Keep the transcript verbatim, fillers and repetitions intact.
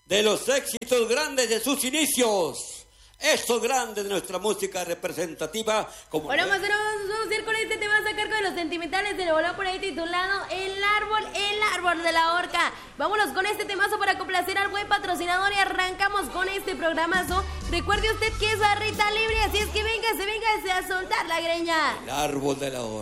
de los éxitos grandes de sus inicios. Estos grandes de nuestra música representativa. Como bueno, más o menos vamos a ir con este tema a cargo de los sentimentales del voló por ahí titulado El árbol, el árbol de la horca. Vámonos con este temazo para complacer al buen patrocinador y arrancamos con este programazo. Recuerde usted que es barrita libre, así es que véngase, véngase a soltar la greña. El árbol de la horca.